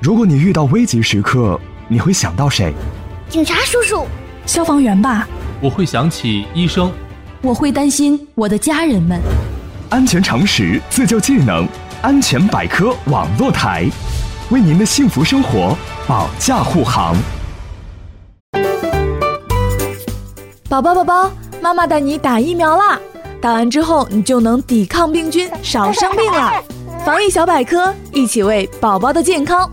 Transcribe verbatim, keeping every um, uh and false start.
如果你遇到危急时刻，你会想到谁？ 警察叔叔。 消防员吧。 我会想起医生。 我会担心我的家人们。 安全常识，自救技能，安全百科网络台，为您的幸福生活保驾护航。 宝宝宝宝，妈妈带你打疫苗啦！打完之后，你就能抵抗病菌，少生病了。防疫小百科，一起为宝宝的健康